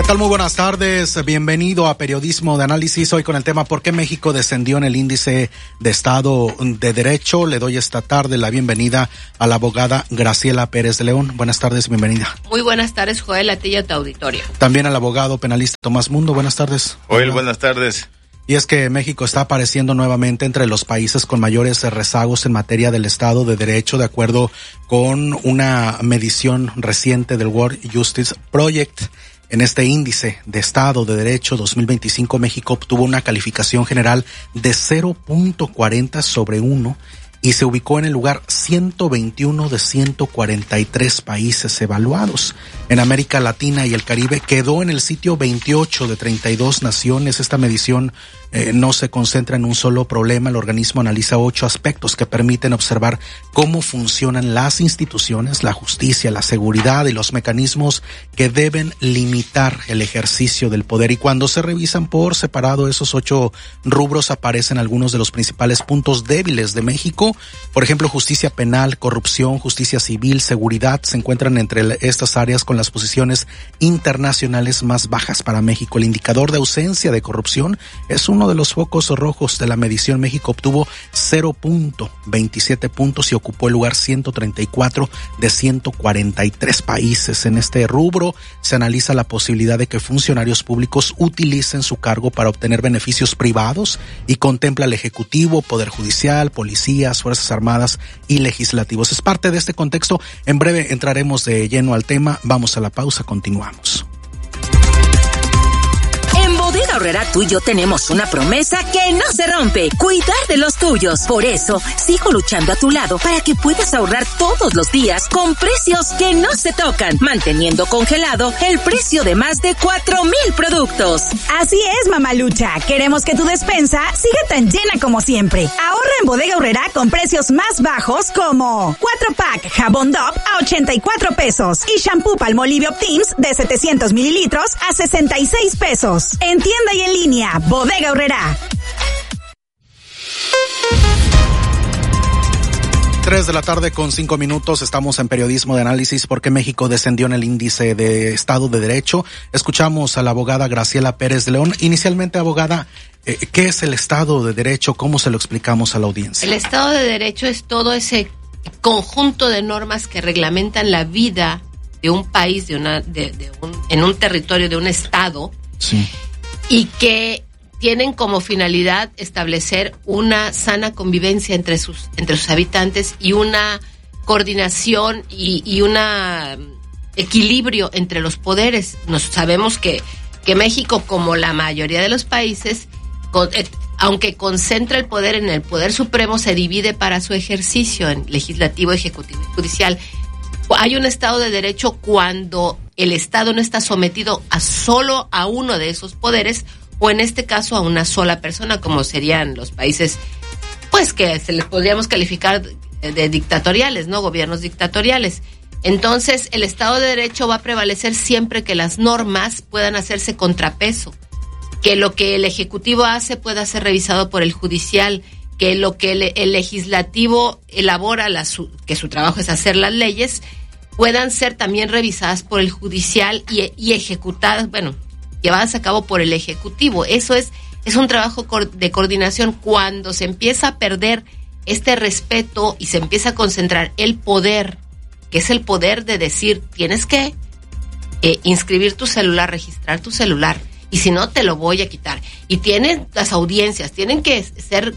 tal? Muy buenas tardes, bienvenido a Periodismo de Análisis, hoy con el tema ¿por qué México descendió en el índice de Estado de Derecho? Le doy esta tarde la bienvenida a la abogada Graciela Pérez de León. Buenas tardes, bienvenida. Muy buenas tardes, Joel, a ti y a tu auditorio. También al abogado penalista Tomás Mundo, buenas tardes. Joel, buenas tardes. Y es que México está apareciendo nuevamente entre los países con mayores rezagos en materia del Estado de Derecho, de acuerdo con una medición reciente del World Justice Project. En este índice de Estado de Derecho 2025, México obtuvo una calificación general de 0.40 sobre 1 y se ubicó en el lugar 121 de 143 países evaluados. En América Latina y el Caribe quedó en el sitio 28 de 32 naciones. Esta medición no se concentra en un solo problema. El organismo analiza 8 aspectos que permiten observar cómo funcionan las instituciones, la justicia, la seguridad y los mecanismos que deben limitar el ejercicio del poder. Y cuando se revisan por separado esos 8 rubros, aparecen algunos de los principales puntos débiles de México. Por ejemplo, justicia penal, corrupción, justicia civil, seguridad, se encuentran entre estas áreas con las posiciones internacionales más bajas para México. El indicador de ausencia de corrupción es uno de los focos rojos de la medición. México obtuvo 0.27 puntos y ocupó el lugar 134 de 143 países. En este rubro se analiza la posibilidad de que funcionarios públicos utilicen su cargo para obtener beneficios privados y contempla el Ejecutivo, Poder Judicial, policías, Fuerzas Armadas y legislativos. Es parte de este contexto. En breve entraremos de lleno al tema. Vamos a la pausa, continuamos. En Bodega Aurrerá tú y yo tenemos una promesa que no se rompe: cuidar de los tuyos. Por eso, sigo luchando a tu lado para que puedas ahorrar todos los días con precios que no se tocan, manteniendo congelado el precio de más de 4,000 productos. Así es, mamalucha. Queremos que tu despensa siga tan llena como siempre. Ahorra en Bodega Aurrerá con precios más bajos como 4-pack jabón Dove a 84 pesos y shampoo Palmolive Optims de 700 mililitros a 66 pesos. En tienda y en línea, Bodega Aurrerá. 3 de la tarde con 5 minutos, estamos en Periodismo de Análisis. ¿Por qué México descendió en el índice de Estado de Derecho? Escuchamos a la abogada Graciela Pérez de León. Inicialmente, abogada, ¿qué es el Estado de Derecho? ¿Cómo se lo explicamos a la audiencia? El Estado de Derecho es todo ese conjunto de normas que reglamentan la vida de un país, en un territorio de un Estado. Sí. Y que tienen como finalidad establecer una sana convivencia entre sus habitantes y una coordinación y un equilibrio entre los poderes. Sabemos que México, como la mayoría de los países, aunque concentra el poder en el Poder Supremo, se divide para su ejercicio en legislativo, ejecutivo y judicial. Hay un Estado de Derecho cuando el Estado no está sometido solo a uno de esos poderes, o en este caso a una sola persona, como serían los países, pues que se les podríamos calificar de dictatoriales, ¿no? Gobiernos dictatoriales. Entonces, el Estado de Derecho va a prevalecer siempre que las normas puedan hacerse contrapeso, que lo que el Ejecutivo hace pueda ser revisado por el Judicial, que lo que el Legislativo elabora, que su trabajo es hacer las leyes, puedan ser también revisadas por el Judicial y ejecutadas, llevadas a cabo por el Ejecutivo. Eso es un trabajo de coordinación. Cuando se empieza a perder este respeto y se empieza a concentrar el poder, que es el poder de decir, tienes que inscribir tu celular, registrar tu celular, y si no te lo voy a quitar. Y tienen las audiencias, tienen que ser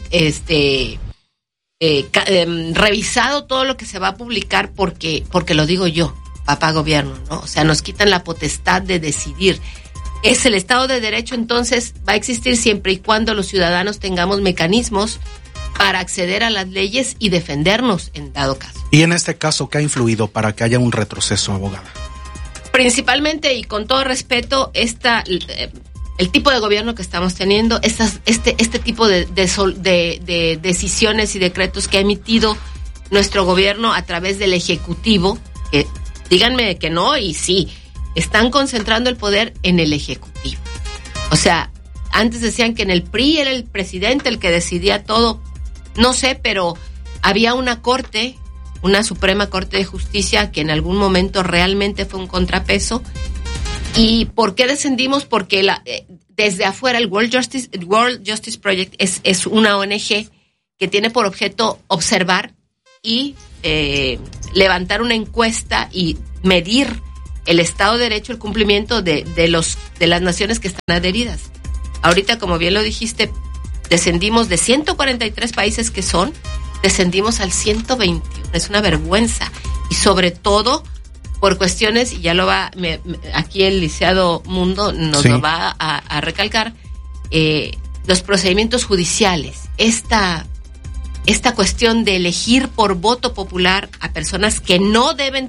revisado todo lo que se va a publicar porque lo digo yo, papá gobierno, ¿no? O sea, nos quitan la potestad de decidir. Es el Estado de Derecho, entonces va a existir siempre y cuando los ciudadanos tengamos mecanismos para acceder a las leyes y defendernos en dado caso. Y en este caso, ¿qué ha influido para que haya un retroceso, abogada? Principalmente, y con todo respeto, el tipo de gobierno que estamos teniendo, este tipo de decisiones y decretos que ha emitido nuestro gobierno a través del Ejecutivo, que díganme que no y sí, están concentrando el poder en el Ejecutivo. O sea, antes decían que en el PRI era el presidente el que decidía todo. No sé, pero había una corte, una Suprema Corte de Justicia, que en algún momento realmente fue un contrapeso. ¿Y por qué descendimos? Porque desde afuera el World Justice Project es una ONG que tiene por objeto observar y levantar una encuesta y medir el Estado de Derecho, el cumplimiento de las naciones que están adheridas. Ahorita, como bien lo dijiste, descendimos de 143 países descendimos al 121. Es una vergüenza. Y sobre todo por cuestiones, y ya lo va, aquí el licenciado Mundo nos lo va a recalcar, los procedimientos judiciales. Esta cuestión de elegir por voto popular a personas que no deberían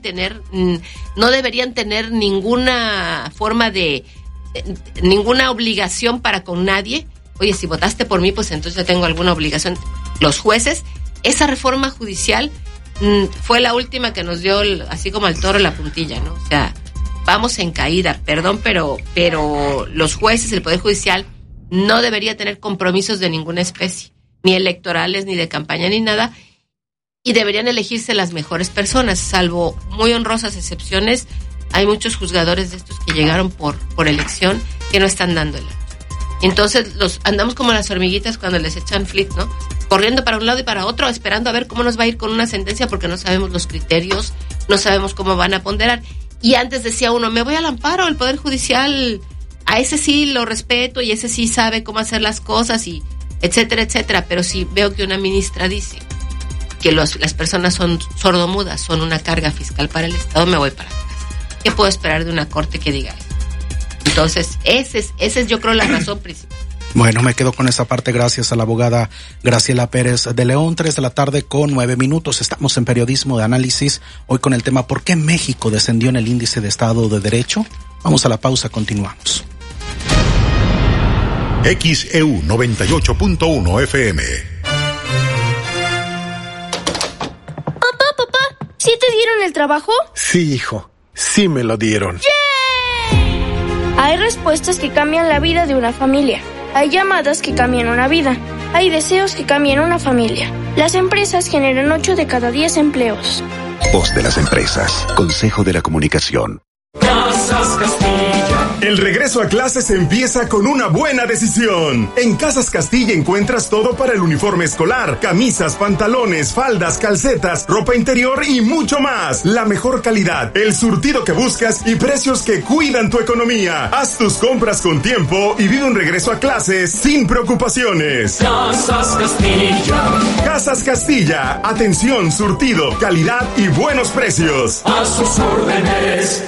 tener ninguna forma ninguna obligación para con nadie. Oye, si votaste por mí, pues entonces yo tengo alguna obligación. Los jueces, esa reforma judicial fue la última que nos dio, así como al toro la puntilla, ¿no? O sea, vamos en caída, perdón, pero los jueces, el Poder Judicial, no debería tener compromisos de ninguna especie, ni electorales, ni de campaña, ni nada, y deberían elegirse las mejores personas, salvo muy honrosas excepciones. Hay muchos juzgadores de estos que llegaron por elección que no están dando el ancho. Entonces andamos como las hormiguitas cuando les echan flit, ¿no? Corriendo para un lado y para otro, esperando a ver cómo nos va a ir con una sentencia, porque no sabemos los criterios, no sabemos cómo van a ponderar. Y antes decía uno, me voy al amparo, el Poder Judicial, a ese sí lo respeto y ese sí sabe cómo hacer las cosas, y etcétera, etcétera. Pero si veo que una ministra dice que las personas son sordomudas, son una carga fiscal para el Estado, me voy para atrás. ¿Qué puedo esperar de una corte que diga eso? Entonces, esa es yo creo la razón principal. Bueno, me quedo con esa parte gracias a la abogada Graciela Pérez de León. 3:00 con 9 minutos. Estamos en Periodismo de Análisis, hoy con el tema ¿por qué México descendió en el índice de Estado de Derecho? Vamos a la pausa, continuamos. XEU 98.1 FM. Papá, ¿sí te dieron el trabajo? Sí, hijo, sí me lo dieron. Hay respuestas que cambian la vida de una familia. Hay llamadas que cambian una vida. Hay deseos que cambian una familia. Las empresas generan 8 de cada 10 empleos. Voz de las empresas. Consejo de la Comunicación. Casas Castilla. El regreso a clases empieza con una buena decisión. En Casas Castilla encuentras todo para el uniforme escolar: camisas, pantalones, faldas, calcetas, ropa interior y mucho más. La mejor calidad, el surtido que buscas y precios que cuidan tu economía. Haz tus compras con tiempo y vive un regreso a clases sin preocupaciones. Casas Castilla. Casas Castilla. Atención, surtido, calidad y buenos precios. A sus órdenes.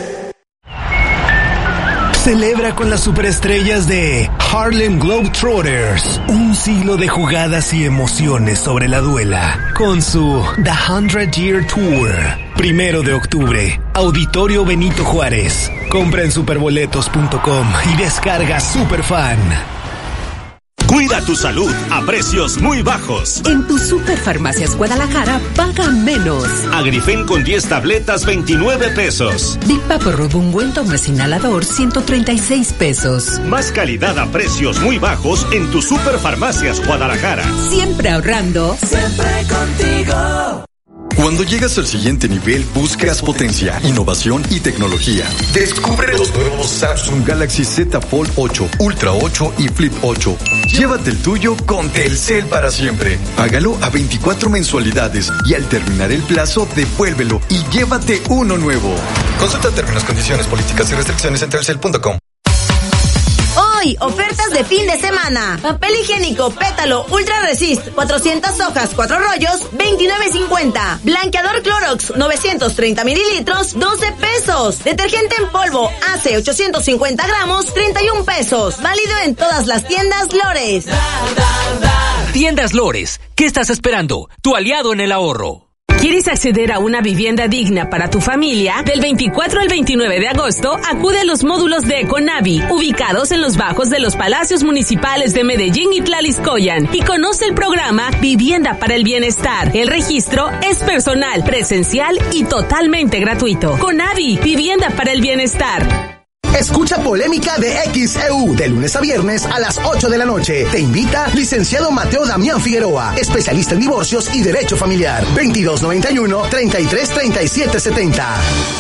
Celebra con las superestrellas de Harlem Globetrotters un siglo de jugadas y emociones sobre la duela con su The 100 Year Tour. 1 de octubre, Auditorio Benito Juárez. Compra en superboletos.com y descarga Superfan. Cuida tu salud a precios muy bajos. En tu Superfarmacias Guadalajara, paga menos. Agrifen con 10 tabletas, 29 pesos. Big Vaporub ungüento más inhalador, 136 pesos. Más calidad a precios muy bajos en tu Superfarmacias Guadalajara. Siempre ahorrando. Siempre contigo. Cuando llegas al siguiente nivel, buscas potencia, innovación y tecnología. Descubre los nuevos Samsung Galaxy Z Fold 8, Ultra 8 y Flip 8. Llévate el tuyo con Telcel para siempre. Págalo a 24 mensualidades y al terminar el plazo, devuélvelo y llévate uno nuevo. Consulta términos, condiciones, políticas y restricciones en telcel.com. Hoy, ofertas de fin de semana. Papel higiénico Pétalo Ultra Resist, 400 hojas, 4 rollos, $29.50. Blanqueador Clorox, 930 mililitros, 12 pesos. Detergente en polvo Ace, 850 gramos, 31 pesos. Válido en todas las tiendas Lores. Tiendas Lores, ¿qué estás esperando? Tu aliado en el ahorro. ¿Quieres acceder a una vivienda digna para tu familia? Del 24 al 29 de agosto, acude a los módulos de Econavi, ubicados en los bajos de los palacios municipales de Medellín y Tlaliscoyan, y conoce el programa Vivienda para el Bienestar. El registro es personal, presencial y totalmente gratuito. Conavi, Vivienda para el Bienestar. Escucha Polémica de XEU de lunes a viernes a las 8 de la noche. Te invita licenciado Mateo Damián Figueroa, especialista en divorcios y derecho familiar. 2291-333770.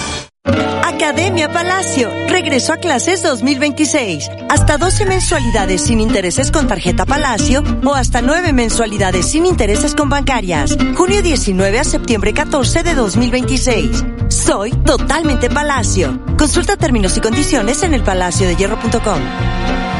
Academia Palacio, regreso a clases 2026. Hasta 12 mensualidades sin intereses con tarjeta Palacio o hasta 9 mensualidades sin intereses con bancarias. Junio 19 a septiembre 14 de 2026. Soy totalmente Palacio. Consulta términos y condiciones en elpalaciodehierro.com.